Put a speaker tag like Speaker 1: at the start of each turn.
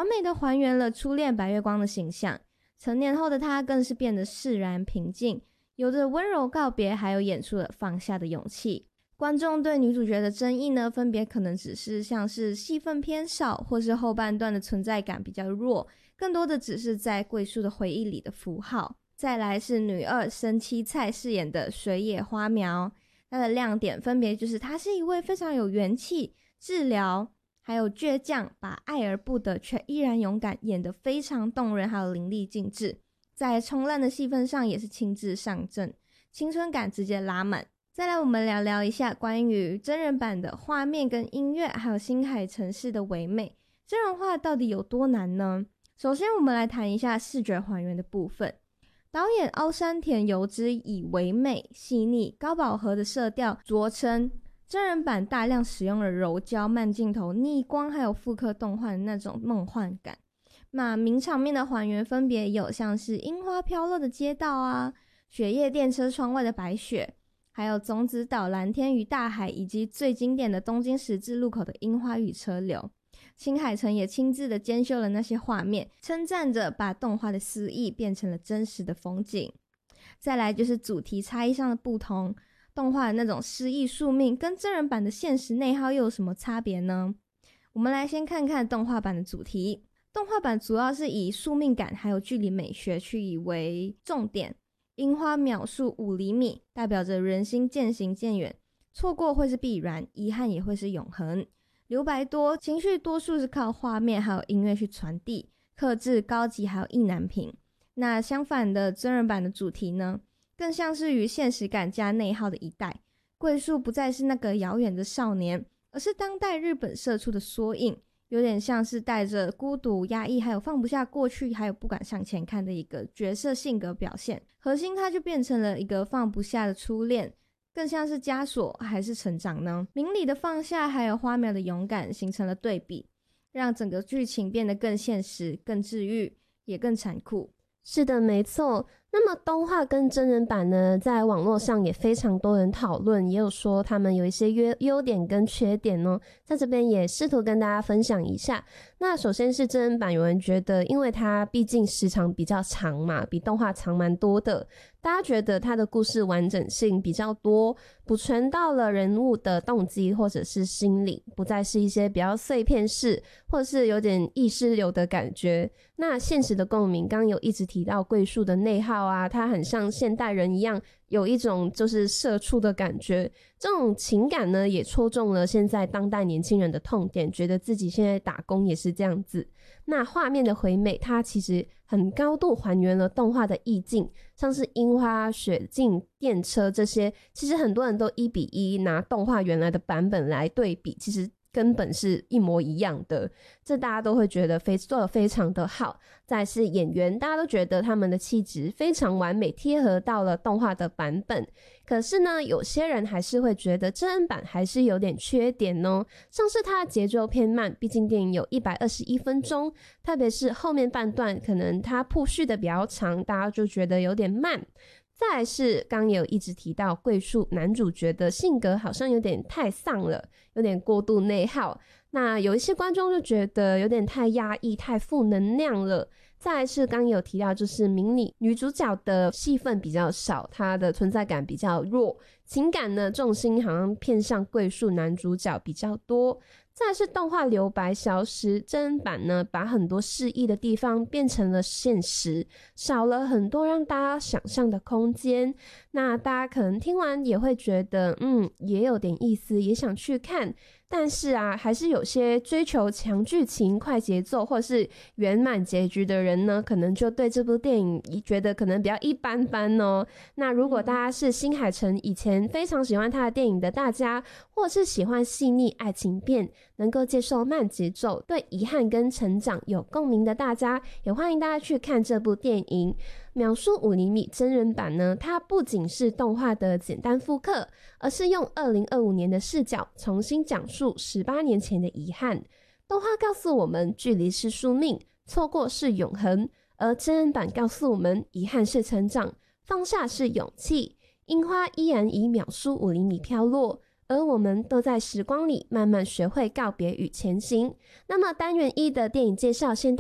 Speaker 1: 美的还原了初恋白月光的形象。成年后的她更是变得释然平静，有着温柔告别，还有演出了放下的勇气。观众对女主角的争议呢，分别可能只是像是戏份偏少，或是后半段的存在感比较弱，更多的只是在桂树的回忆里的符号。再来是女二生妻菜饰演的水野花苗，她的亮点分别就是她是一位非常有元气、治疗还有倔强，把爱而不得却依然勇敢演得非常动人，还有淋漓尽致。在冲浪的戏份上也是亲自上阵，青春感直接拉满。再来我们聊聊一下关于真人版的画面跟音乐，还有新海诚式的唯美。真人化到底有多难呢？首先我们来谈一下视觉还原的部分。导演凹山田由之以唯美、细腻、高饱和的色调着称，真人版大量使用了柔焦、慢镜头、逆光还有复刻动画的那种梦幻感。那名场面的还原分别有像是樱花飘落的街道啊，雪夜电车窗外的白雪，还有种子岛蓝天与大海，以及最经典的东京十字路口的樱花与车流。新海诚也亲自的监修了那些画面，称赞着把动画的诗意变成了真实的风景。再来就是主题差异上的不同，动画的那种诗意宿命跟真人版的现实内耗又有什么差别呢？我们来先看看动画版的主题。动画版主要是以宿命感还有距离美学去以为重点，樱花秒速5厘米，代表着人心渐行渐远，错过会是必然，遗憾也会是永恒。留白多，情绪多数是靠画面还有音乐去传递，克制、高级还有意难平。那相反的真人版的主题呢，更像是与现实感加内耗的一代。桂树不再是那个遥远的少年，而是当代日本社畜的缩影，有点像是带着孤独、压抑还有放不下过去还有不敢向前看的一个角色性格表现。核心它就变成了一个放不下的初恋，更像是枷锁还是成长呢？明理的放下还有花苗的勇敢形成了对比，让整个剧情变得更现实、更治愈，也更残酷。
Speaker 2: 是的，没错。那么动画跟真人版呢，在网络上也非常多人讨论，也有说他们有一些优点跟缺点哦，在这边也试图跟大家分享一下。那首先是真人版，有人觉得因为它毕竟时长比较长嘛，比动画长蛮多的，大家觉得它的故事完整性比较多，补全到了人物的动机或者是心理，不再是一些比较碎片式或者是有点意识流的感觉。那现实的共鸣，刚刚有一直提到桂树的内耗啊，他很像现代人一样，有一种就是社畜的感觉，这种情感呢也戳中了现在当代年轻人的痛点，觉得自己现在打工也是这样子。那画面的回美，它其实很高度还原了动画的意境，像是樱花、雪镜、电车这些，其实很多人都1:1拿动画原来的版本来对比，其实根本是一模一样的，这大家都会觉得做得非常的好。再来是演员，大家都觉得他们的气质非常完美，贴合到了动画的版本。可是呢，有些人还是会觉得真人版还是有点缺点哦，像是它的节奏偏慢，毕竟电影有121分钟，特别是后面半段可能它铺叙的比较长，大家就觉得有点慢。再来是刚也有一直提到桂树男主角的性格好像有点太丧了，有点过度内耗，那有一些观众就觉得有点太压抑、太负能量了。再来是刚有提到就是明理女主角的戏份比较少，她的存在感比较弱，情感呢重心好像偏向桂树男主角比较多。再来是动画留白消失，真人版呢把很多诗意的地方变成了现实，少了很多让大家想象的空间。那大家可能听完也会觉得也有点意思，也想去看，但是啊还是有些追求强剧情、快节奏或是圆满结局的人呢，可能就对这部电影觉得可能比较一般般哦。那如果大家是新海诚以前非常喜欢他的电影的大家，或是喜欢细腻爱情片，能够接受慢节奏，对遗憾跟成长有共鸣的大家，也欢迎大家去看这部电影。秒速5厘米真人版呢，它不仅是动画的简单复刻，而是用2025年的视角重新讲述18年前的遗憾。动画告诉我们距离是宿命，错过是永恒，而真人版告诉我们遗憾是成长，放下是勇气。樱花依然以秒速5厘米飘落，而我们都在时光里慢慢学会告别与前行。那么单元1的电影介绍现在